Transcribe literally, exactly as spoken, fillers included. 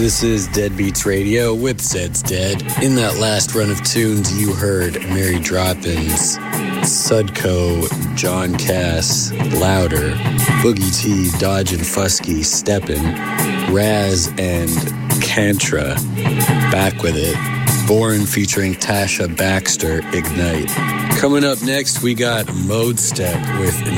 This is Dead Beats Radio with Zed's Dead. In that last run of tunes, you heard Mary Droppins, Sudco, John Cass, Louder, Boogie T, Dodge and Fusky, Steppin', Raz, and Kantra, Back With It, Born featuring Tasha Baxter, Ignite. Coming up next, we got Mode Step with